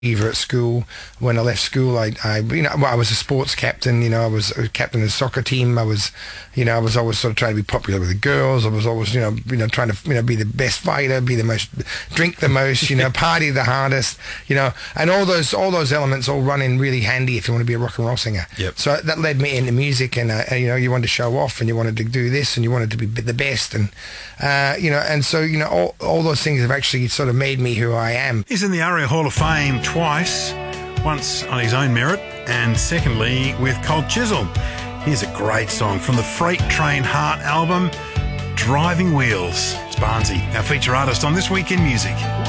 Either at school, when I left school, I was a sports captain. I was a captain of the soccer team. I was always sort of trying to be popular with the girls. I was always, trying to, be the best fighter, drink the most, party the hardest, and all those elements all run in really handy if you want to be a rock and roll singer. Yep. So that led me into music, and you wanted to show off, and you wanted to do this, and you wanted to be the best, and and so all those things have actually sort of made me who I am. He's in the ARIA Hall of Fame twice, once on his own merit and secondly with Cold Chisel. Here's a great song from the Freight Train Heart album, Driving Wheels. It's Barnsey, our feature artist on This Week in Music.